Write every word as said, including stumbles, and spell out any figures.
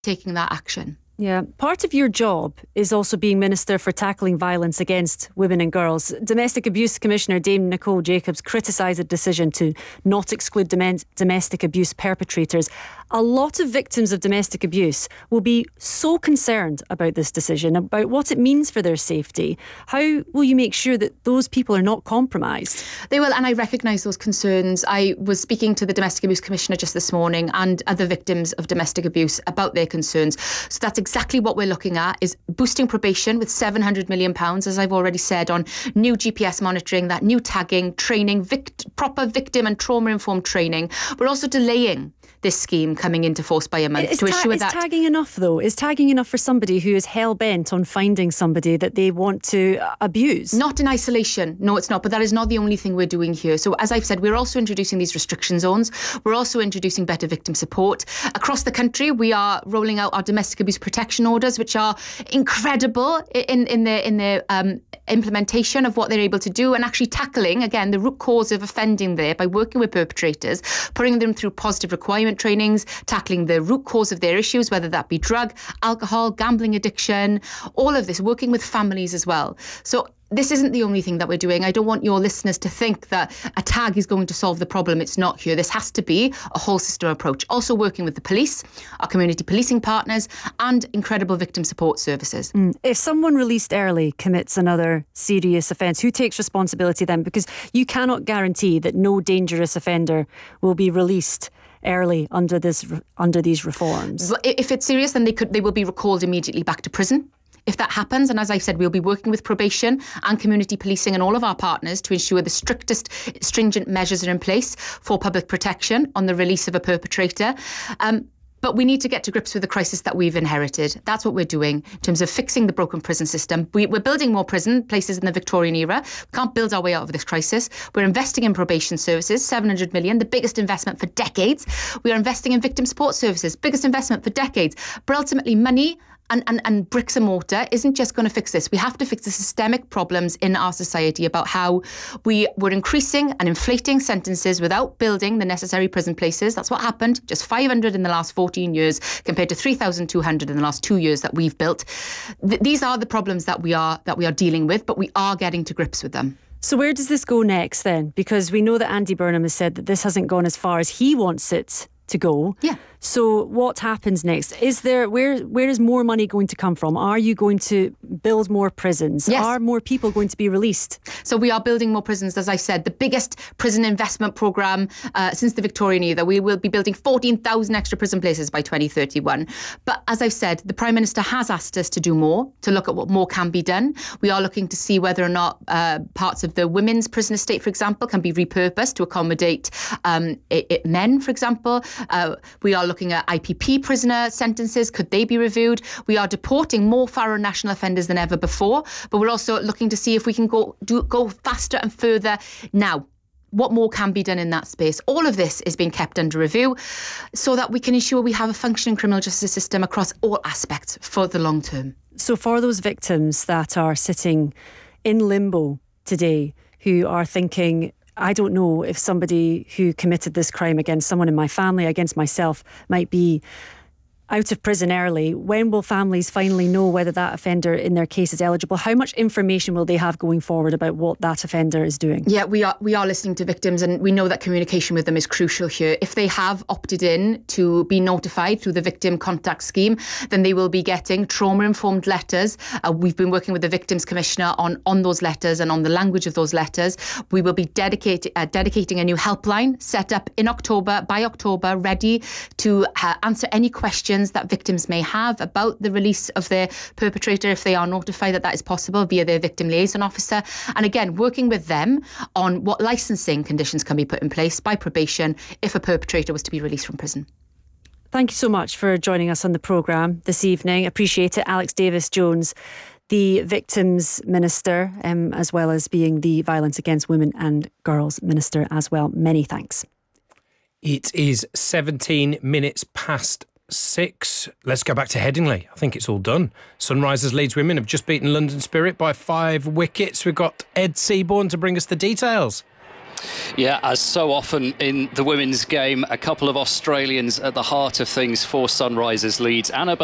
taking that action. Yeah, part of your job is also being Minister for Tackling Violence Against Women and Girls. Domestic Abuse Commissioner Dame Nicole Jacobs criticised a decision to not exclude dom- domestic abuse perpetrators. A lot of victims of domestic abuse will be so concerned about this decision, about what it means for their safety. How will you make sure that those people are not compromised? They will, and I recognise those concerns. I was speaking to the Domestic Abuse Commissioner just this morning and other victims of domestic abuse about their concerns. So that's exactly what we're looking at, is boosting probation with seven hundred million pounds, as I've already said, on new G P S monitoring, that new tagging, training, vict- proper victim and trauma-informed training. We're also delaying this scheme coming into force by a month is to ta- ensure is that... Is tagging enough, though? Is tagging enough for somebody who is hell-bent on finding somebody that they want to abuse? Not in isolation. No, it's not. But that is not the only thing we're doing here. So as I've said, we're also introducing these restriction zones. We're also introducing better victim support. Across the country, we are rolling out our domestic abuse protection orders, which are incredible in, in their, in their um, implementation of what they're able to do, and actually tackling, again, the root cause of offending there by working with perpetrators, putting them through positive requirement trainings, tackling the root cause of their issues, whether that be drug, alcohol, gambling addiction, all of this, working with families as well. So this isn't the only thing that we're doing. I don't want your listeners to think that a tag is going to solve the problem. It's not here. This has to be a whole system approach. Also working with the police, our community policing partners, and incredible victim support services. Mm. If someone released early commits another serious offence, who takes responsibility then? Because you cannot guarantee that no dangerous offender will be released early under this under these reforms. If it's serious, then they could they will be recalled immediately back to prison. If that happens, and as I've said, we'll be working with probation and community policing and all of our partners to ensure the strictest stringent measures are in place for public protection on the release of a perpetrator. Um, But we need to get to grips with the crisis that we've inherited. That's what we're doing in terms of fixing the broken prison system. We, we're building more prison places in the Victorian era. We can't build our way out of this crisis. We're investing in probation services, seven hundred million, the biggest investment for decades. We are investing in victim support services, biggest investment for decades. But ultimately, money And, and, and bricks and mortar isn't just going to fix this. We have to fix the systemic problems in our society about how we were increasing and inflating sentences without building the necessary prison places. That's what happened. Just five hundred in the last fourteen years compared to three thousand two hundred in the last two years that we've built. Th- these are the problems that we are that we are dealing with, but we are getting to grips with them. So where does this go next then? Because we know that Andy Burnham has said that this hasn't gone as far as he wants it to go. Yeah. So what happens next? Is there where where is more money going to come from? Are you going to build more prisons? Yes. Are more people going to be released? So we are building more prisons, as I said, the biggest prison investment programme uh, since the Victorian era. We will be building fourteen thousand extra prison places by twenty thirty-one. But as I've said, the Prime Minister has asked us to do more, to look at what more can be done. We are looking to see whether or not uh, parts of the women's prison estate, for example, can be repurposed to accommodate um, it, it men, for example. Uh, we are looking at I P P prisoner sentences. Could they be reviewed? We are deporting more foreign national offenders than ever before, but we're also looking to see if we can go do, go faster and further now. What more can be done in that space? All of this is being kept under review so that we can ensure we have a functioning criminal justice system across all aspects for the long term. So for those victims that are sitting in limbo today, who are thinking, I don't know if somebody who committed this crime against someone in my family, against myself, might be out of prison early. When will families finally know whether that offender in their case is eligible? How much information will they have going forward about what that offender is doing? Yeah, we are we are listening to victims, and we know that communication with them is crucial here. If they have opted in to be notified through the Victim Contact Scheme, then they will be getting trauma-informed letters. Uh, we've been working with the Victims Commissioner on, on those letters and on the language of those letters. We will be dedicated, uh, dedicating a new helpline set up in October, by October, ready to uh, answer any questions that victims may have about the release of their perpetrator if they are notified that that is possible via their victim liaison officer. And again, working with them on what licensing conditions can be put in place by probation if a perpetrator was to be released from prison. Thank you so much for joining us on the programme this evening. Appreciate it. Alex Davis-Jones, the Victims Minister, um, as well as being the Violence Against Women and Girls Minister as well. Many thanks. It is seventeen minutes past six. Let's go back to Headingley. I think it's all done. Sunrisers Leeds women have just beaten London Spirit by five wickets. We've got Ed Seaborn to bring us the details. Yeah, as so often in the women's game, a couple of Australians at the heart of things for Sunrisers Leeds. Anna